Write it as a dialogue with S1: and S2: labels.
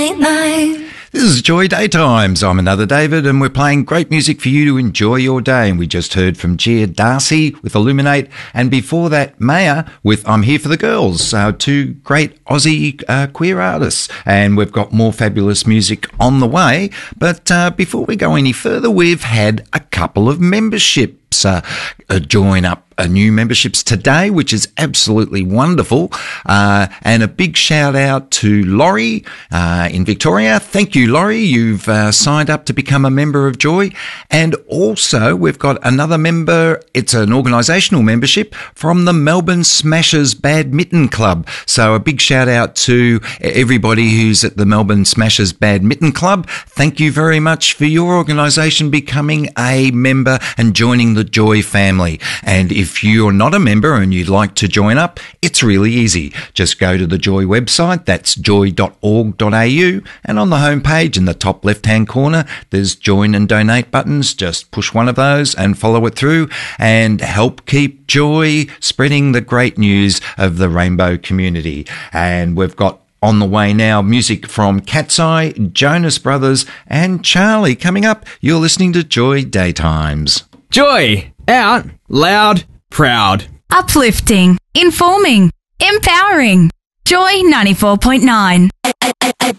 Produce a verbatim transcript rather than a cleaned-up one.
S1: point nine.
S2: This is Joy Daytimes. I'm another David, and we're playing great music for you to enjoy your day. And we just heard from Gia Darcy with Illuminate, and before that, Maya with I'm Here for the Girls, uh, two great Aussie uh, queer artists. And we've got more fabulous music on the way. But uh, before we go any further, we've had a couple of memberships uh, uh, join up. Uh, new memberships today, which is absolutely wonderful. Uh, and a big shout out to Laurie uh, in Victoria. Thank you, Laurie. You've uh, signed up to become a member of Joy. And also, we've got another member. It's an organisational membership from the Melbourne Smashers Badminton Club. So a big shout out to everybody who's at the Melbourne Smashers Badminton Club. Thank you very much for your organisation becoming a member and joining the Joy family. And if If you're not a member and you'd like to join up, it's really easy. Just go to the Joy website, that's joy dot org dot a u, and on the homepage in the top left-hand corner, there's Join and Donate buttons. Just push one of those and follow it through and help keep Joy spreading the great news of the rainbow community. And we've got on the way now music from Cat's Eye, Jonas Brothers, and Charlie coming up. You're listening to Joy Daytimes.
S3: Joy, out, loud, proud.
S1: Uplifting, informing, empowering. Joy ninety-four point nine.